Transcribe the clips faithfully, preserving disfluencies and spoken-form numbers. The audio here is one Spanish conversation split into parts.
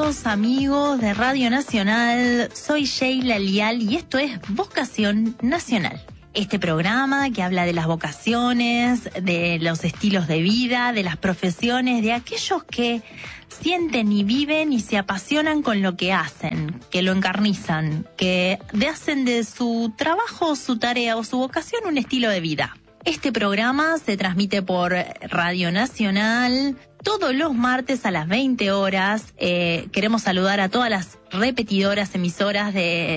queridos amigos de Radio Nacional, soy Sheila Lial y esto es Vocación Nacional. Este programa que habla de las vocaciones, de los estilos de vida, de las profesiones, de aquellos que sienten y viven y se apasionan con lo que hacen, que lo encarnizan, que hacen de su trabajo, su tarea o su vocación un estilo de vida. Este programa se transmite por Radio Nacional todos los martes a las veinte horas. Eh, queremos saludar a todas las repetidoras, emisoras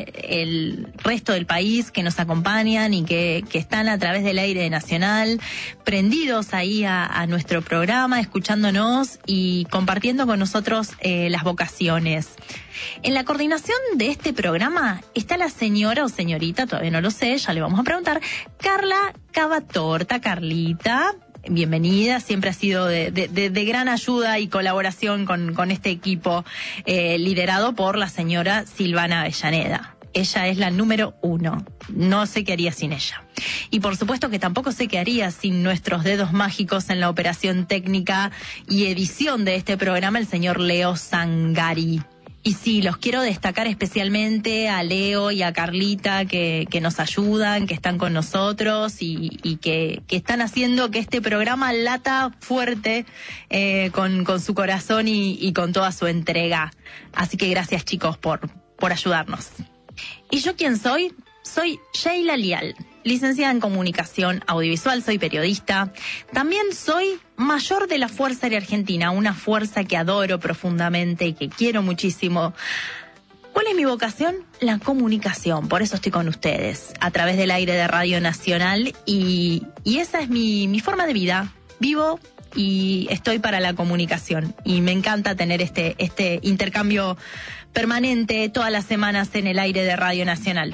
del resto del país que nos acompañan y que, que están a través del aire nacional, prendidos ahí a, a nuestro programa, escuchándonos y compartiendo con nosotros eh, las vocaciones. En la coordinación de este programa está la señora o señorita, todavía no lo sé, ya le vamos a preguntar, Carla Cavatorta. Carlita, bienvenida, siempre ha sido de, de, de, de gran ayuda y colaboración con, con este equipo eh, liderado por la señora Silvana Avellaneda. Ella es la número uno, no sé qué haría sin ella. Y por supuesto que tampoco sé qué haría sin nuestros dedos mágicos en la operación técnica y edición de este programa, el señor Leo Zangari. Y sí, los quiero destacar especialmente a Leo y a Carlita que, que nos ayudan, que están con nosotros y, y que, que están haciendo que este programa lata fuerte eh, con, con su corazón y, y con toda su entrega. Así que gracias, chicos, por, por ayudarnos. ¿Y yo quién soy? Soy Sheila Lial, licenciada en Comunicación Audiovisual, soy periodista. También soy mayor de la Fuerza Aérea Argentina, una fuerza que adoro profundamente y que quiero muchísimo. ¿Cuál es mi vocación? La comunicación, por eso estoy con ustedes, a través del aire de Radio Nacional y, y esa es mi, mi forma de vida. Vivo y estoy para la comunicación y me encanta tener este, este intercambio permanente todas las semanas en el aire de Radio Nacional.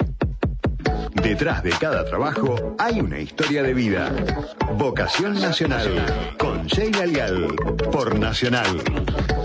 Detrás de cada trabajo hay una historia de vida. Vocación Nacional con Sheila Lial por Nacional.